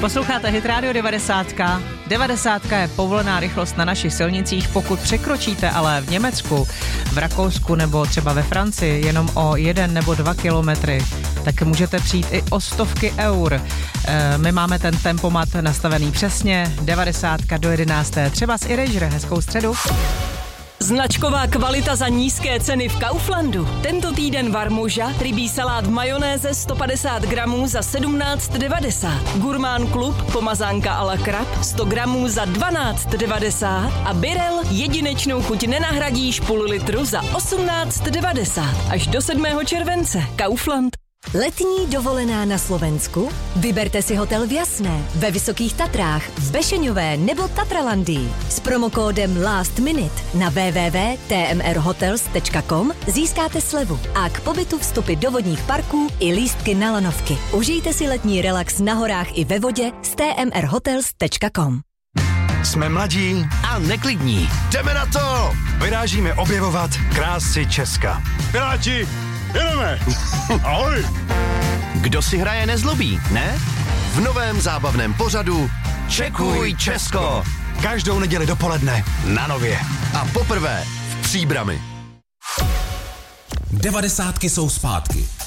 Posloucháte Hit Radio 90. 90 je povolená rychlost na našich silnicích, pokud překročíte ale v Německu, v Rakousku nebo třeba ve Francii jenom o 1 nebo 2 kilometry, tak můžete přijít i o stovky eur. My máme ten tempomat nastavený přesně, 90 do 11. Třeba z Erasure, hezkou středu. Značková kvalita za nízké ceny v Kauflandu. Tento týden varmoža, rybí salát v majonéze 150 gramů za 17,90. Gurmán Klub, pomazánka a la krab 100 gramů za 12,90. A Birel jedinečnou chuť nenahradíš půl litru za 18,90. Až do 7. července. Kaufland. Letní dovolená na Slovensku? Vyberte si hotel v Jasné, ve Vysokých Tatrách, v Bešeňové nebo Tatralandii. S promokódem Last Minute na www.tmrhotels.com získáte slevu a k pobytu vstupy do vodních parků i lístky na lanovky. Užijte si letní relax na horách i ve vodě s tmrhotels.com. Jsme mladí a neklidní. Jdeme na to! Vyrážíme objevovat krásy Česka. Piráti, jedeme! Ahoj! Kdo si hraje nezlobí, ne? V novém zábavném pořadu Čekuj Česko. Každou neděli dopoledne na Nově. A poprvé v Příbrami. 90 jsou zpátky.